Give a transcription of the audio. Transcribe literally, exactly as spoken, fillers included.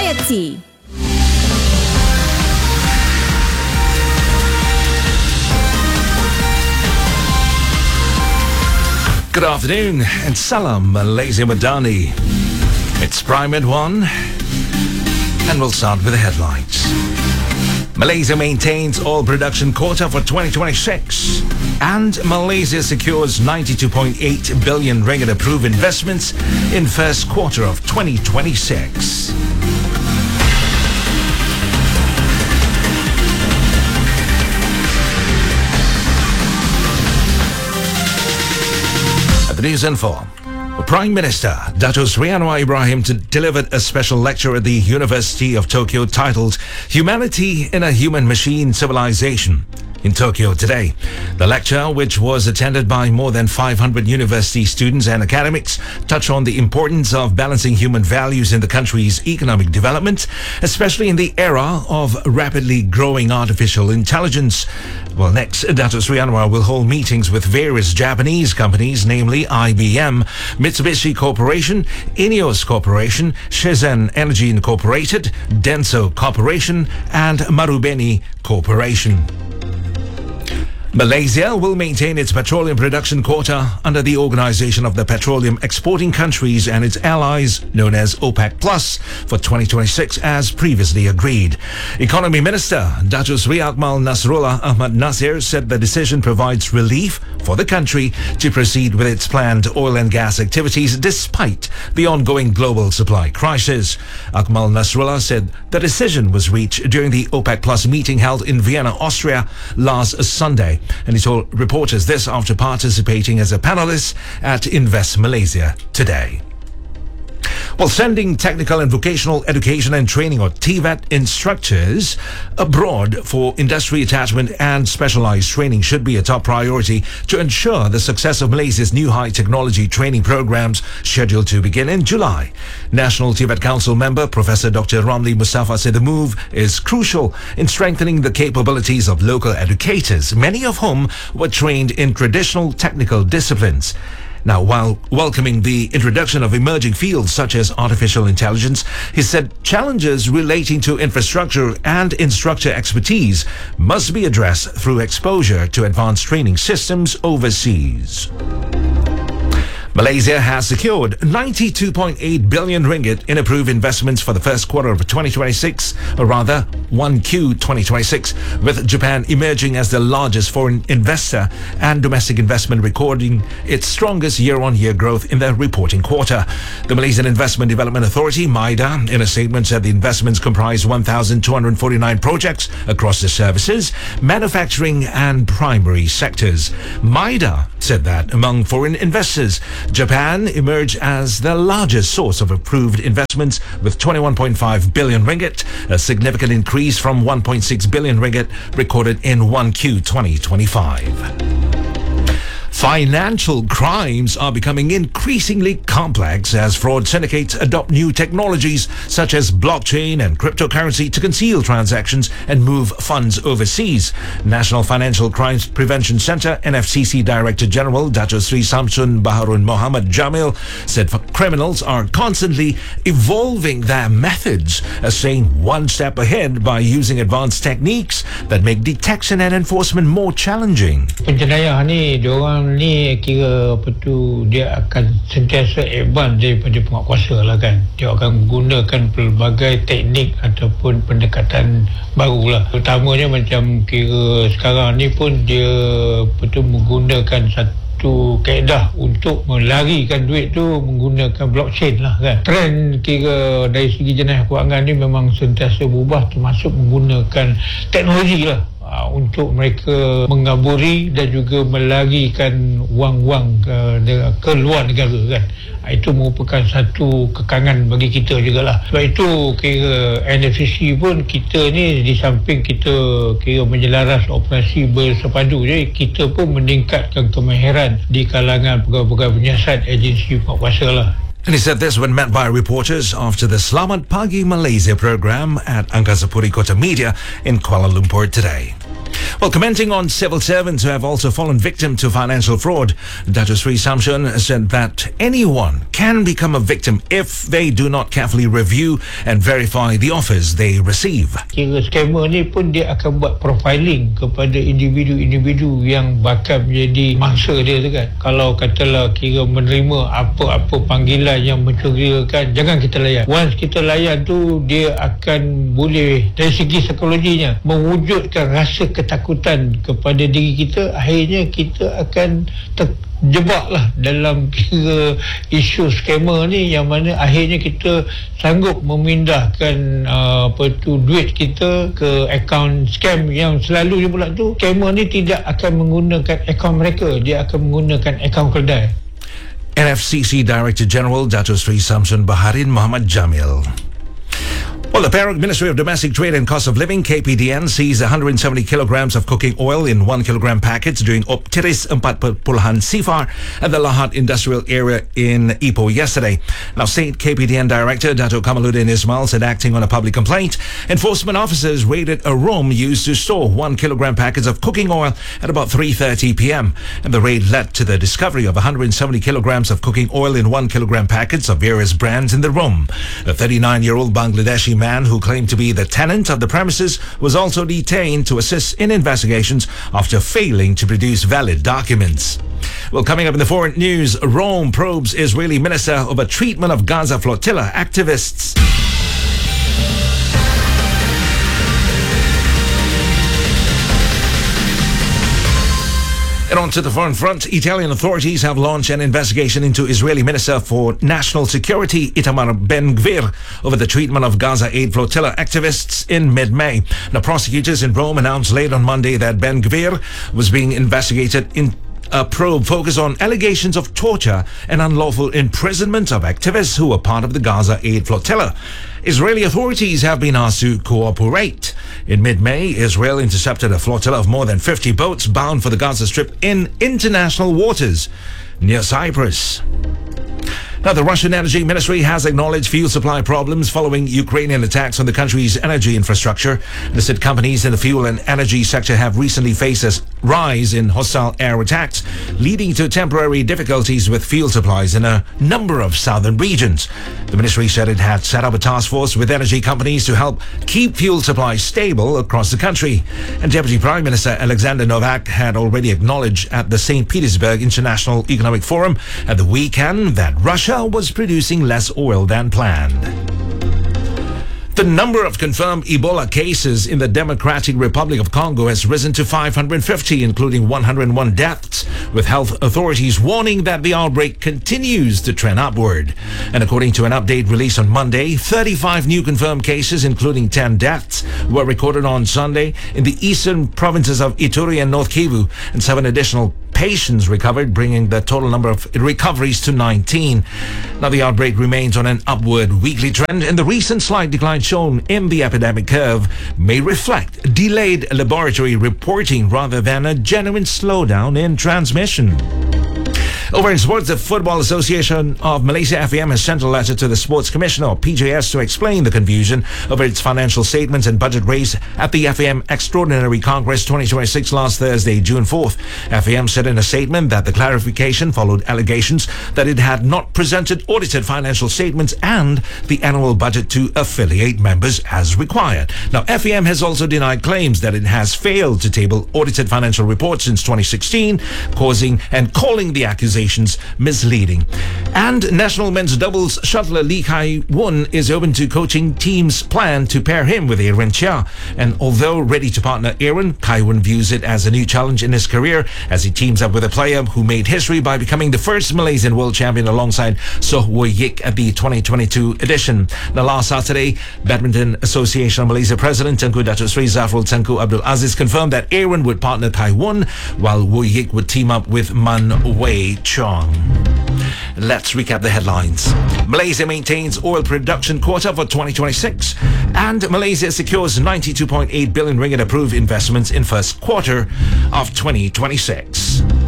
Society. Good afternoon and salam Malaysia Madani. It's Prime at one and we'll start with the headlines. Malaysia maintains oil production quota for twenty twenty-six and Malaysia secures ninety-two point eight billion ringgit approved investments in first quarter of twenty twenty-six. The news info. Prime Minister Dato Sri Anwar Ibrahim t- delivered a special lecture at the University of Tokyo titled Humanity in a Human-Machine Civilization in Tokyo today. The lecture, which was attended by more than five hundred university students and academics, touched on the importance of balancing human values in the country's economic development, especially in the era of rapidly growing artificial intelligence. Well, next, Dato Sri Anwar will hold meetings with various Japanese companies, namely I B M, Mitsubishi Corporation, Ineos Corporation, Shenzhen Energy Incorporated, Denso Corporation, and Marubeni Corporation. Malaysia will maintain its petroleum production quota under the Organization of the Petroleum Exporting Countries and its allies, known as OPEC Plus, for twenty twenty-six as previously agreed. Economy Minister Dato Sri Akmal Nasrullah Ahmad Nasir said the decision provides relief for the country to proceed with its planned oil and gas activities despite the ongoing global supply crisis. Akmal Nasrullah said the decision was reached during the OPEC Plus meeting held in Vienna, Austria last Sunday. And he told reporters this after participating as a panelist at Invest Malaysia today. While sending technical and vocational education and training, or T V E T, instructors abroad for industry attachment and specialized training should be a top priority to ensure the success of Malaysia's new high technology training programs scheduled to begin in July. National T V E T Council member Professor Doctor Ramli Mustafa said the move is crucial in strengthening the capabilities of local educators, many of whom were trained in traditional technical disciplines. Now, while welcoming the introduction of emerging fields such as artificial intelligence, he said challenges relating to infrastructure and instructor expertise must be addressed through exposure to advanced training systems overseas. Malaysia has secured ninety-two point eight billion ringgit in approved investments for the first quarter of twenty twenty-six, or rather one Q twenty twenty-six, with Japan emerging as the largest foreign investor and domestic investment recording its strongest year-on-year growth in the reporting quarter. The Malaysian Investment Development Authority, MIDA, in a statement said the investments comprise one thousand two hundred forty-nine projects across the services, manufacturing and primary sectors. MIDA said that among foreign investors, Japan emerged as the largest source of approved investments with twenty-one point five billion ringgit, a significant increase from one point six billion ringgit recorded in one Q twenty twenty-five. Financial crimes are becoming increasingly complex as fraud syndicates adopt new technologies such as blockchain and cryptocurrency to conceal transactions and move funds overseas. National Financial Crimes Prevention Centre N F C C Director General Dato Sri Samsun Baharun Mohamad Jamil said criminals are constantly evolving their methods, as staying one step ahead by using advanced techniques that make detection and enforcement more challenging. Penjenayah ni, diorang ni kira apa tu, dia akan sentiasa advance daripada penguatkuasa lah kan. Dia akan gunakan pelbagai teknik ataupun pendekatan baru lah. Utamanya macam kira sekarang ni pun dia apa tu, menggunakan satu kaedah untuk melarikan duit tu menggunakan blockchain lah kan. Trend kira dari segi jenayah kewangan ni memang sentiasa berubah, termasuk menggunakan teknologi lah untuk mereka mengaburi dan juga melarikan wang-wang ke, ke luar negara kan. Itu merupakan satu kekangan bagi kita jugalah. Sebab itu kira N F C C pun, kita ni di samping kita kira menyelaras operasi bersepadu je, kita pun meningkatkan kemahiran di kalangan pegawai-pegawai penyiasat agensi penguatkuasa lah. And he said this when met by reporters after the Selamat Pagi Malaysia program at Angkasa Puri Kota Media in Kuala Lumpur today. Well, commenting on civil servants who have also fallen victim to financial fraud, Dato Sri Samsun said that anyone can become a victim if they do not carefully review and verify the offers they receive. Kira scammer ni pun dia akan buat profiling kepada individu-individu yang bakal menjadi mangsa dia tu kan. Kalau katalah kira menerima apa-apa panggilan yang mencurigakan, jangan kita layan. Once kita layan tu, dia akan boleh dari segi psikologinya mewujudkan rasa ketakutan kepada diri kita. Akhirnya kita akan terjebaklah dalam kira isu scammer ni, yang mana akhirnya kita sanggup memindahkan uh, apa tu duit kita ke akaun scam yang selalunya pula tu scammer ni tidak akan menggunakan akaun mereka, dia akan menggunakan akaun kedai. N F C C Director General Dato Sri Samsun Baharin Muhammad Jamil. Well, the Perak Ministry of Domestic Trade and Cost of Living, K P D N, seized one hundred seventy kilograms of cooking oil in one kilogram packets during Optiris Empat Puluhan Sifar at the Lahat Industrial Area in Ipoh yesterday. Now, State K P D N Director Dato Kamaluddin Ismail said, acting on a public complaint, enforcement officers raided a room used to store one kilogram packets of cooking oil at about three thirty p.m. And the raid led to the discovery of one hundred seventy kilograms of cooking oil in one kilogram packets of various brands in the room. A thirty-nine-year-old Bangladeshi man who claimed to be the tenant of the premises was also detained to assist in investigations after failing to produce valid documents. Well, coming up in the foreign news, Rome probes Israeli minister over treatment of Gaza flotilla activists. And on to the foreign front, Italian authorities have launched an investigation into Israeli Minister for National Security Itamar Ben-Gvir over the treatment of Gaza Aid Flotilla activists in mid-May. Now, prosecutors in Rome announced late on Monday that Ben-Gvir was being investigated in a probe focused on allegations of torture and unlawful imprisonment of activists who were part of the Gaza Aid Flotilla. Israeli authorities have been asked to cooperate. In mid-May, Israel intercepted a flotilla of more than fifty boats bound for the Gaza Strip in international waters near Cyprus. Now, the Russian Energy Ministry has acknowledged fuel supply problems following Ukrainian attacks on the country's energy infrastructure. Listed companies in the fuel and energy sector have recently faced a rise in hostile air attacks, leading to temporary difficulties with fuel supplies in a number of southern regions. The ministry said it had set up a task force with energy companies to help keep fuel supplies stable across the country. And Deputy Prime Minister Alexander Novak had already acknowledged at the Saint Petersburg International Economic Forum at the weekend that Russia was producing less oil than planned. The number of confirmed Ebola cases in the Democratic Republic of Congo has risen to five hundred fifty, including one hundred one deaths, with health authorities warning that the outbreak continues to trend upward. And according to an update released on Monday, thirty-five new confirmed cases, including ten deaths, were recorded on Sunday in the eastern provinces of Ituri and North Kivu, and seven additional patients recovered, bringing the total number of recoveries to nineteen. Now, the outbreak remains on an upward weekly trend, and the recent slight decline shown in the epidemic curve may reflect delayed laboratory reporting rather than a genuine slowdown in transmission. Over in sports, the Football Association of Malaysia, F A M, has sent a letter to the Sports Commissioner, or P J S, to explain the confusion over its financial statements and budget raise at the F A M Extraordinary Congress twenty twenty-six last Thursday, June fourth. F A M said in a statement that the clarification followed allegations that it had not presented audited financial statements and the annual budget to affiliate members as required. Now, F A M has also denied claims that it has failed to table audited financial reports since twenty sixteen, causing and calling the accusation misleading. And national men's doubles shuttler Lee Kai-Won is open to coaching team's plan to pair him with Aaron Chia. And although ready to partner Aaron, Kai-Won views it as a new challenge in his career as he teams up with a player who made history by becoming the first Malaysian world champion alongside Soh Woy Yik at the twenty twenty-two edition. Now, last Saturday, Badminton Association of Malaysia President Tengku Datuk Sri Zafrul Tengku Abdul Aziz confirmed that Aaron would partner Kai-Won while Woy Yik would team up with Man Wei Chong. Let's recap the headlines. Malaysia maintains oil production quota for twenty twenty-six, and Malaysia secures ninety-two point eight billion ringgit approved investments in first quarter of twenty twenty-six.